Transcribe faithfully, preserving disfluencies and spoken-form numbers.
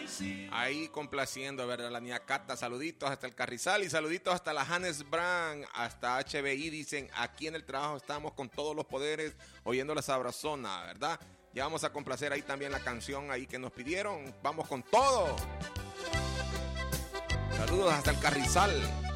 Ahí complaciendo, ¿verdad? La niña Cata, saluditos hasta el Carrizal y saluditos hasta la Hannes Brand, hasta H B I. Dicen, aquí en el trabajo estamos con todos los poderes oyendo la sabrosona, ¿verdad? Ya vamos a complacer ahí también la canción ahí que nos pidieron. Vamos con todo. Saludos hasta el Carrizal.